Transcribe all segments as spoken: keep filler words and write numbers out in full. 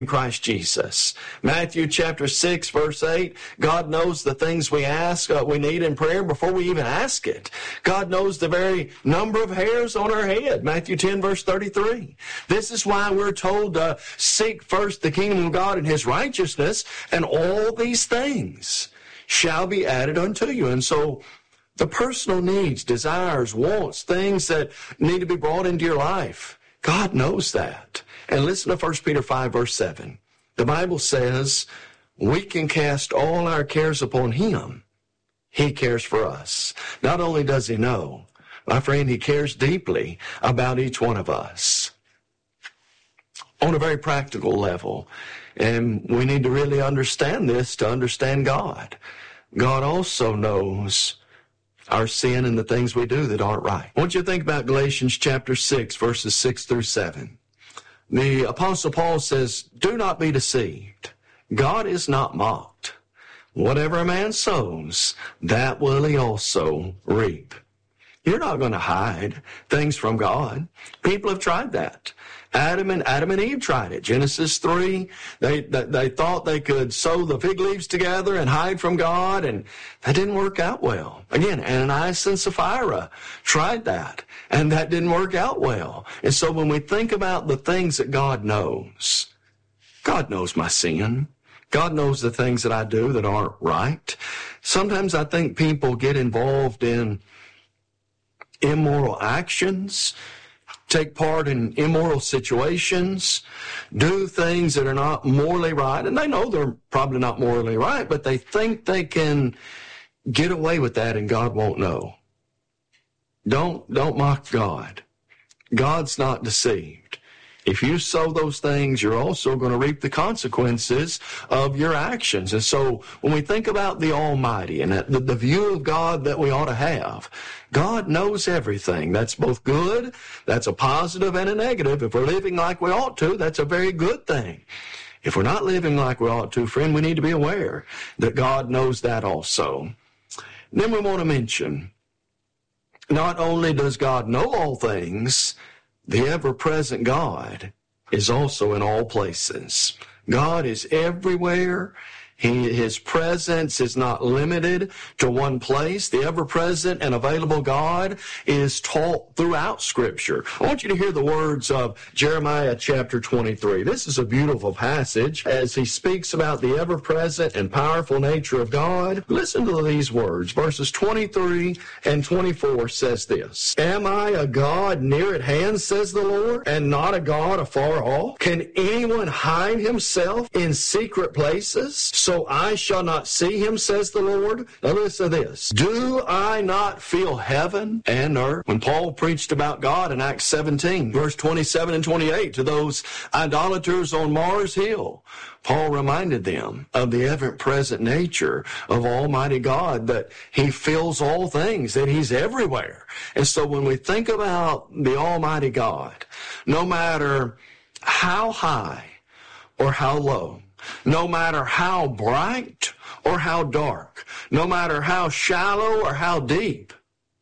Christ Jesus. Matthew chapter six, verse eight, God knows the things we ask, uh, we need in prayer before we even ask it. God knows the very number of hairs on our head. Matthew ten, verse thirty-three. This is why we're told to seek first the kingdom of God and his righteousness, and all these things shall be added unto you. And so the personal needs, desires, wants, things that need to be brought into your life, God knows that. And listen to First Peter five, verse seven. The Bible says, we can cast all our cares upon him. He cares for us. Not only does he know, my friend, he cares deeply about each one of us. On a very practical level. And we need to really understand this to understand God. God also knows our sin and the things we do that aren't right. I want you to think about Galatians chapter six, verses six through seven. The Apostle Paul says, do not be deceived. God is not mocked. Whatever a man sows, that will he also reap. You're not going to hide things from God. People have tried that. Adam and Adam and Eve tried it. Genesis three, they, they they thought they could sew the fig leaves together and hide from God, and that didn't work out well. Again, Ananias and Sapphira tried that, and that didn't work out well. And so when we think about the things that God knows, God knows my sin. God knows the things that I do that aren't right. Sometimes I think people get involved in immoral actions, take part in immoral situations, do things that are not morally right, and they know they're probably not morally right, but they think they can get away with that and God won't know. Don't, don't mock God. God's not deceived. If you sow those things, you're also going to reap the consequences of your actions. And so when we think about the Almighty and the, the view of God that we ought to have, God knows everything. That's both good, that's a positive and a negative. If we're living like we ought to, that's a very good thing. If we're not living like we ought to, friend, we need to be aware that God knows that also. And then we want to mention, not only does God know all things, the ever-present God is also in all places. God is everywhere. He, his presence is not limited to one place. The ever-present and available God is taught throughout Scripture. I want you to hear the words of Jeremiah chapter twenty-three. This is a beautiful passage as he speaks about the ever-present and powerful nature of God. Listen to these words. Verses twenty-three and twenty-four says this. Am I a God near at hand, says the Lord, and not a God afar off? Can anyone hide himself in secret places? So So I shall not see him, says the Lord. Now listen to this. Do I not feel heaven and earth? When Paul preached about God in Acts seventeen, verse twenty-seven and twenty-eight, to those idolaters on Mars Hill, Paul reminded them of the ever-present nature of Almighty God, that he fills all things, that he's everywhere. And so when we think about the Almighty God, no matter how high or how low, no matter how bright or how dark, no matter how shallow or how deep,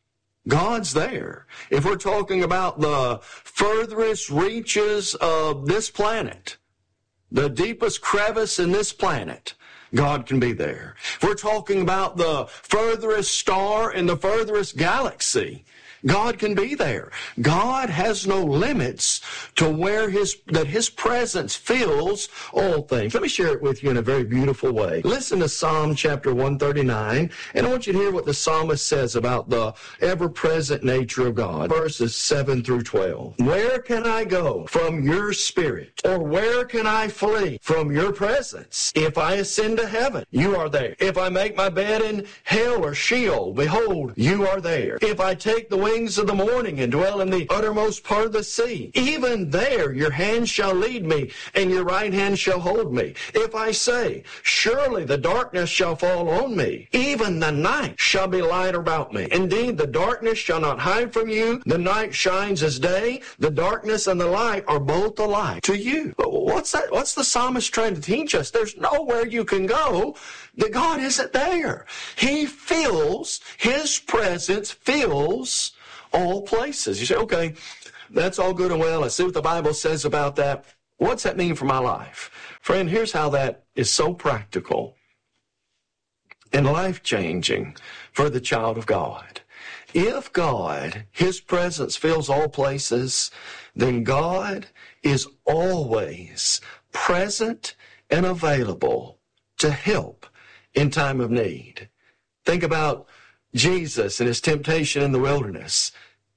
God's there. If we're talking about the furthest reaches of this planet, the deepest crevice in this planet, God can be there. If we're talking about the furthest star in the furthest galaxy, God can be there. God has no limits to where his, that his presence fills all things. Let me share it with you in a very beautiful way. Listen to Psalm chapter one thirty-nine, and I want you to hear what the psalmist says about the ever-present nature of God. Verses seven through twelve. Where can I go from your spirit? Or where can I flee from your presence? If I ascend to heaven, you are there. If I make my bed in hell or Sheol, behold, you are there. If I take the wings of the morning and dwell in the uttermost part of the sea, even there your hand shall lead me, and your right hand shall hold me. If I say, surely the darkness shall fall on me, even the night shall be light about me. Indeed, the darkness shall not hide from you. The night shines as day. The darkness and the light are both alike to you. But what's that? What's the psalmist trying to teach us? There's nowhere you can go that God isn't there. He fills, his presence fills all places. You say, okay, that's all good and well. I see what the Bible says about that. What's that mean for my life? Friend, here's how that is so practical and life-changing for the child of God. If God, His presence fills all places, then God is always present and available to help in time of need. Think about Jesus and His temptation in the wilderness.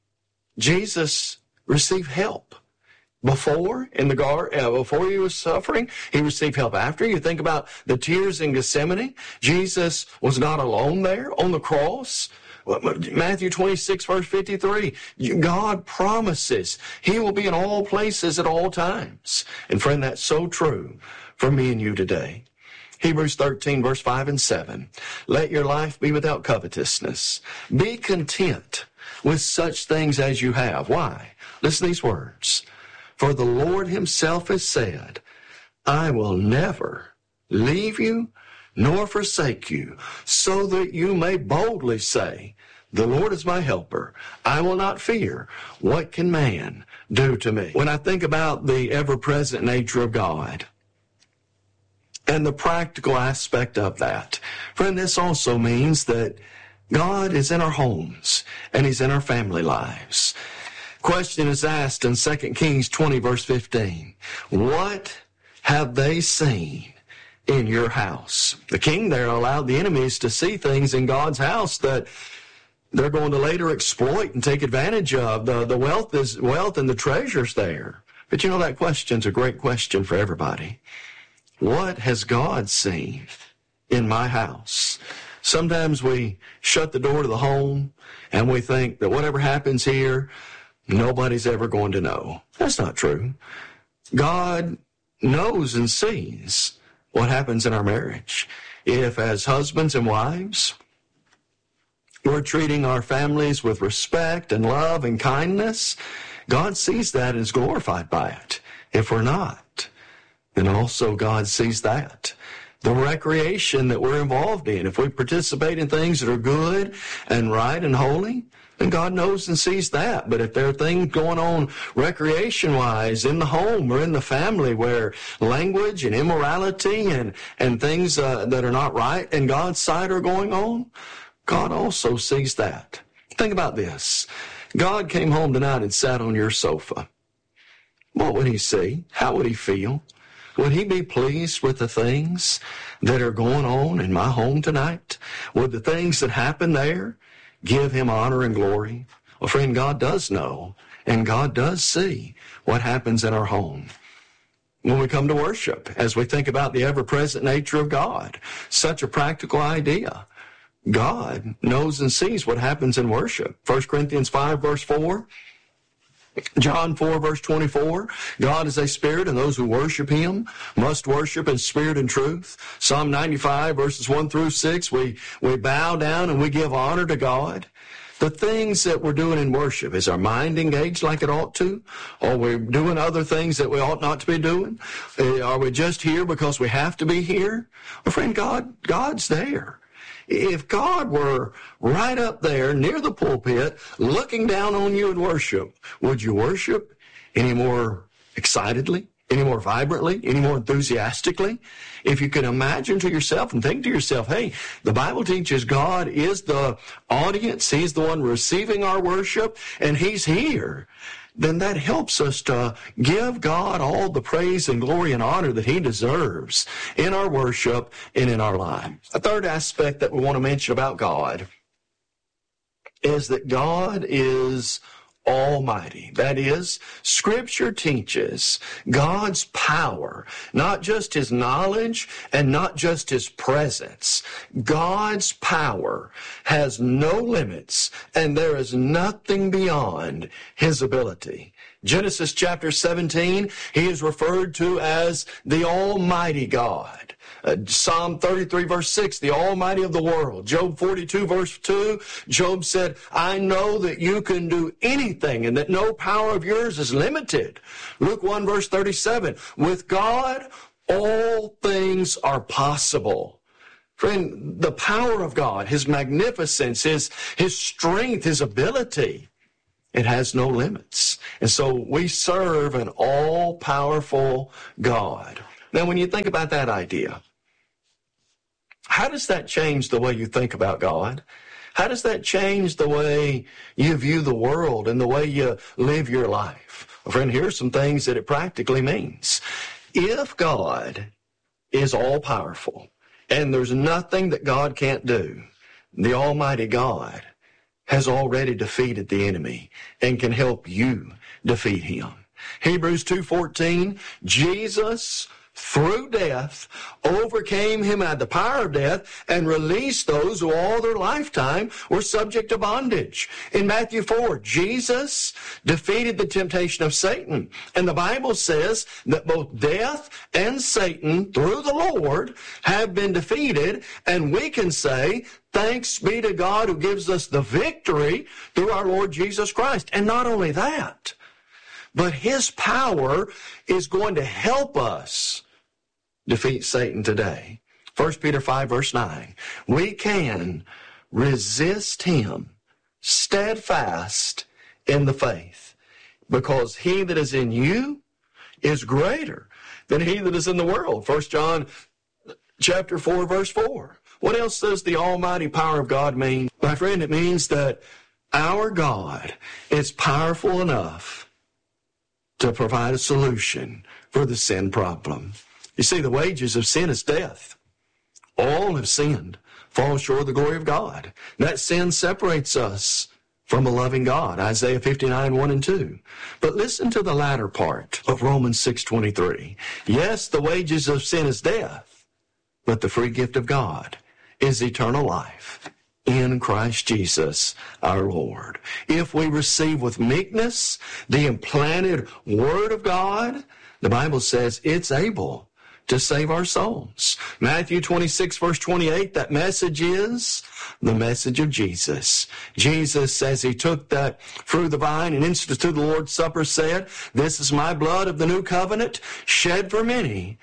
Jesus received help. Before, in the garden, uh, before He was suffering, He received help. After, you think about the tears in Gethsemane. Jesus was not alone there on the cross. Matthew twenty-six, verse fifty-three, God promises He will be in all places at all times. And friend, that's so true for me and you today. Hebrews thirteen, verse five and seven, let your life be without covetousness. Be content with such things as you have. Why? Listen to these words. For the Lord Himself has said, I will never leave you nor forsake you, so that you may boldly say, the Lord is my helper. I will not fear. What can man do to me? When I think about the ever-present nature of God and the practical aspect of that, friend, this also means that God is in our homes and He's in our family lives. Question is asked in Second Kings twenty, verse fifteen. What have they seen in your house? The king there allowed the enemies to see things in God's house that they're going to later exploit and take advantage of. The, the wealth is wealth and the treasures there. But you know, that question's a great question for everybody. What has God seen in my house? Sometimes we shut the door to the home and we think that whatever happens here, nobody's ever going to know. That's not true. God knows and sees what happens in our marriage. If as husbands and wives, we're treating our families with respect and love and kindness, God sees that and is glorified by it. If we're not, then also God sees that. The recreation that we're involved in, if we participate in things that are good and right and holy, then God knows and sees that. But if there are things going on recreation-wise in the home or in the family where language and immorality and, and things uh, that are not right in God's sight are going on, God also sees that. Think about this. God came home tonight and sat on your sofa. What would He see? How would He feel? Would He be pleased with the things that are going on in my home tonight? Would the things that happen there give Him honor and glory? Well, friend, God does know, and God does see what happens in our home. When we come to worship, as we think about the ever-present nature of God, such a practical idea. God knows and sees what happens in worship. First Corinthians five, verse four. John four, verse twenty-four, God is a spirit, and those who worship Him must worship in spirit and truth. Psalm ninety-five, verses one through six, we, we bow down and we give honor to God. The things that we're doing in worship, is our mind engaged like it ought to? Are we doing other things that we ought not to be doing? Are we just here because we have to be here? Well, friend, God, God's there. If God were right up there near the pulpit looking down on you in worship, would you worship any more excitedly, any more vibrantly, any more enthusiastically? If you can imagine to yourself and think to yourself, hey, the Bible teaches God is the audience, He's the one receiving our worship, and He's here, then that helps us to give God all the praise and glory and honor that He deserves in our worship and in our lives. A third aspect that we want to mention about God is that God is Almighty. That is, Scripture teaches God's power, not just His knowledge and not just His presence. God's power has no limits, and there is nothing beyond His ability. Genesis chapter seventeen, He is referred to as the Almighty God. Uh, Psalm thirty-three, verse six, the Almighty of the world. Job forty-two, verse two, Job said, I know that you can do anything and that no power of yours is limited. Luke one, verse thirty-seven, with God, all things are possible. Friend, the power of God, His magnificence, His, His strength, His ability It has no limits. And so we serve an all-powerful God. Now, when you think about that idea, how does that change the way you think about God? How does that change the way you view the world and the way you live your life? Well, friend, here's some things that it practically means. If God is all-powerful and there's nothing that God can't do, the Almighty God has already defeated the enemy and can help you defeat him. Hebrews two fourteen, Jesus through death, overcame him at the power of death, and released those who all their lifetime were subject to bondage. In Matthew four, Jesus defeated the temptation of Satan. And the Bible says that both death and Satan, through the Lord, have been defeated. And we can say, thanks be to God who gives us the victory through our Lord Jesus Christ. And not only that, but his power is going to help us defeat Satan today. First Peter five, verse nine. We can resist him steadfast in the faith, because he that is in you is greater than he that is in the world. First John chapter four, verse four. What else does the almighty power of God mean? My friend, it means that our God is powerful enough to provide a solution for the sin problem. You see, the wages of sin is death. All have sinned, fall short of the glory of God. That sin separates us from a loving God, Isaiah fifty-nine, one and two. But listen to the latter part of Romans six twenty-three. Yes, the wages of sin is death, but the free gift of God is eternal life in Christ Jesus our Lord. If we receive with meekness the implanted Word of God, the Bible says it's able to save our souls. Matthew twenty-six, verse twenty-eight, that message is the message of Jesus. Jesus, as he took that fruit of the vine and instituted the Lord's Supper, said, "This is my blood of the new covenant, shed for many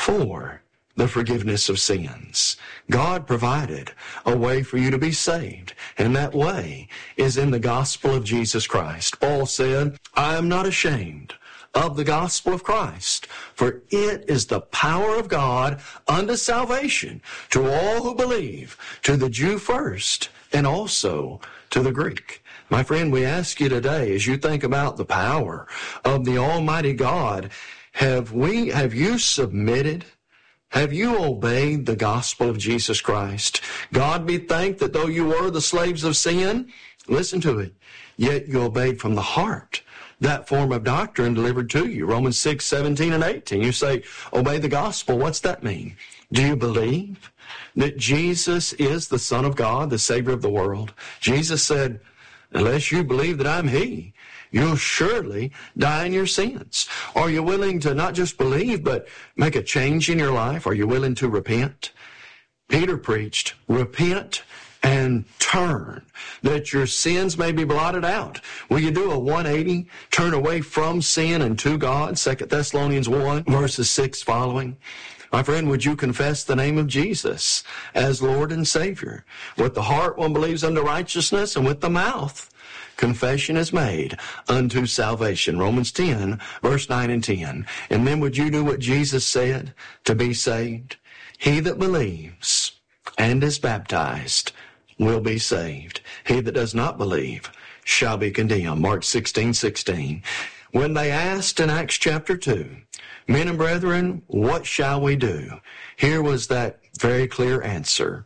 for the forgiveness of sins." God provided a way for you to be saved, and that way is in the gospel of Jesus Christ. Paul said, "I am not ashamed of the gospel of Christ, for it is the power of God unto salvation to all who believe, to the Jew first, and also to the Greek." My friend, we ask you today, as you think about the power of the Almighty God, have we, have you submitted? Have you obeyed the gospel of Jesus Christ? God be thanked that though you were the slaves of sin, listen to it, yet you obeyed from the heart that form of doctrine delivered to you. Romans six, seventeen and eighteen. You say, obey the gospel. What's that mean? Do you believe that Jesus is the Son of God, the Savior of the world? Jesus said, unless you believe that I'm he, you'll surely die in your sins. Are you willing to not just believe, but make a change in your life? Are you willing to repent? Peter preached, repent and turn, that your sins may be blotted out. Will you do a one eighty, turn away from sin and to God? Second Thessalonians one, verses six following. My friend, would you confess the name of Jesus as Lord and Savior? With the heart one believes unto righteousness, and with the mouth confession is made unto salvation. Romans ten, verse nine and ten. And then would you do what Jesus said to be saved? He that believes and is baptized will be saved. He that does not believe shall be condemned. Mark sixteen, sixteen. When they asked in Acts chapter two, men and brethren, what shall we do? Here was that very clear answer.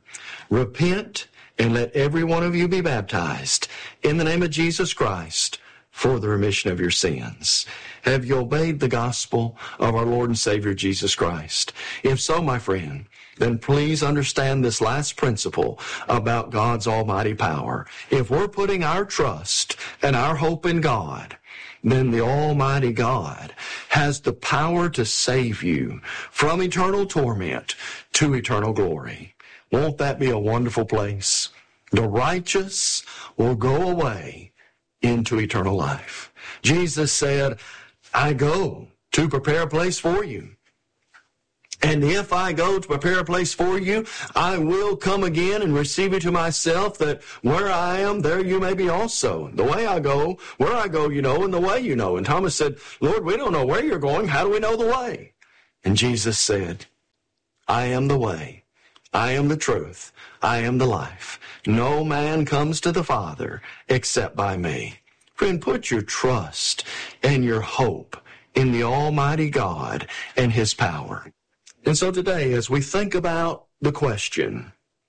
Repent and let every one of you be baptized in the name of Jesus Christ for the remission of your sins. Have you obeyed the gospel of our Lord and Savior Jesus Christ? If so, my friend, then please understand this last principle about God's almighty power. If we're putting our trust and our hope in God, then the Almighty God has the power to save you from eternal torment to eternal glory. Won't that be a wonderful place? The righteous will go away into eternal life. Jesus said, I go to prepare a place for you. And if I go to prepare a place for you, I will come again and receive you to myself, that where I am, there you may be also. The way I go, where I go, you know, and the way you know. And Thomas said, Lord, we don't know where you're going. How do we know the way? And Jesus said, I am the way. I am the truth. I am the life. No man comes to the Father except by me. Friend, put your trust and your hope in the Almighty God and His power. And so today, as we think about the question,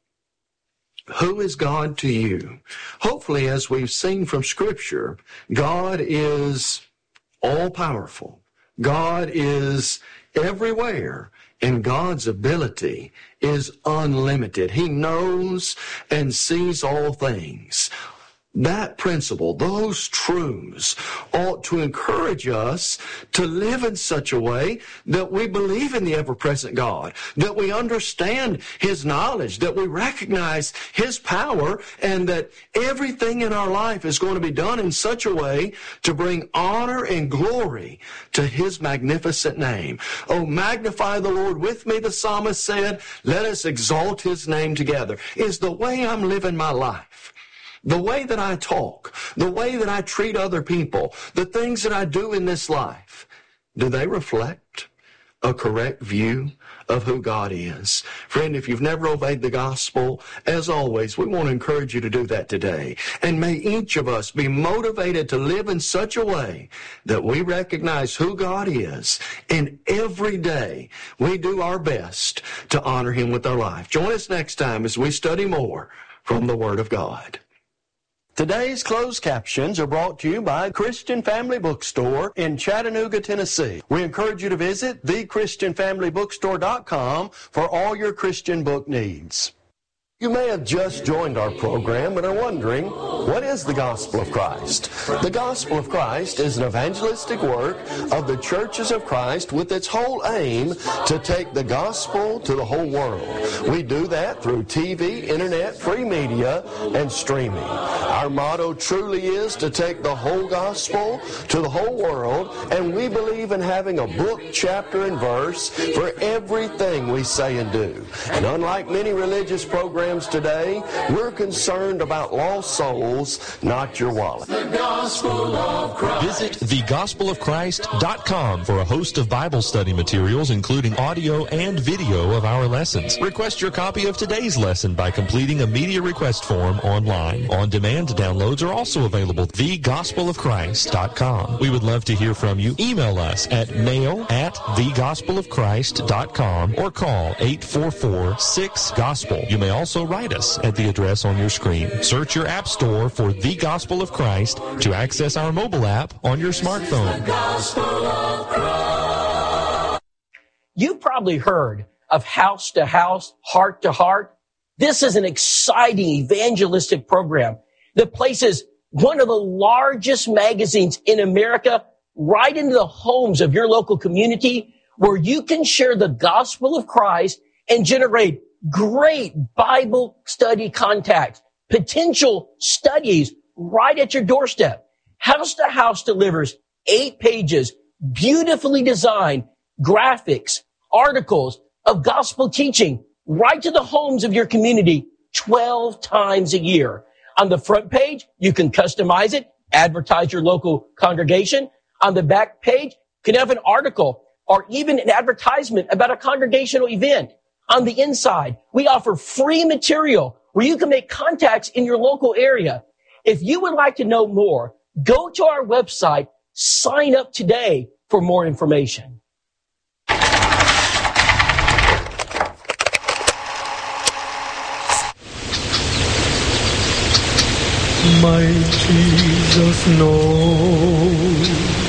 who is God to you? Hopefully, as we've seen from Scripture, God is all-powerful. God is everywhere, and God's ability is unlimited. He knows and sees all things. That principle, those truths, ought to encourage us to live in such a way that we believe in the ever-present God, that we understand His knowledge, that we recognize His power, and that everything in our life is going to be done in such a way to bring honor and glory to His magnificent name. Oh, magnify the Lord with me, the psalmist said. Let us exalt His name together. Is the way I'm living my life, the way that I talk, the way that I treat other people, the things that I do in this life, do they reflect a correct view of who God is? Friend, if you've never obeyed the gospel, as always, we want to encourage you to do that today. And may each of us be motivated to live in such a way that we recognize who God is, and every day we do our best to honor Him with our life. Join us next time as we study more from the Word of God. Today's closed captions are brought to you by Christian Family Bookstore in Chattanooga, Tennessee. We encourage you to visit the christian family bookstore dot com for all your Christian book needs. You may have just joined our program and are wondering, what is the Gospel of Christ? The Gospel of Christ is an evangelistic work of the Churches of Christ with its whole aim to take the gospel to the whole world. We do that through T V, internet, free media, and streaming. Our motto truly is to take the whole gospel to the whole world, and we believe in having a book, chapter, and verse for everything we say and do. And unlike many religious programs today, we're concerned about lost souls, not your wallet. The Gospel of Christ. Visit the gospel of christ dot com for a host of Bible study materials, including audio and video of our lessons. Request your copy of today's lesson by completing a media request form online. On-demand downloads are also available at the gospel of christ dot com. We would love to hear from you. Email us at mail at the gospel of christ dot com or call eight four four, six, gospel. You may also write us at the address on your screen. Search your app store for The Gospel of Christ to access our mobile app on your smartphone. You've probably heard of House to House, Heart to Heart. This is an exciting evangelistic program that places one of the largest magazines in America right into the homes of your local community, where you can share the gospel of Christ and generate great Bible study contacts, potential studies right at your doorstep. House to House delivers eight pages, beautifully designed graphics, articles of gospel teaching right to the homes of your community twelve times a year. On the front page, you can customize it, advertise your local congregation. On the back page, you can have an article or even an advertisement about a congregational event. On the inside, we offer free material where you can make contacts in your local area. If you would like to know more, go to our website, sign up today for more information. My Jesus knows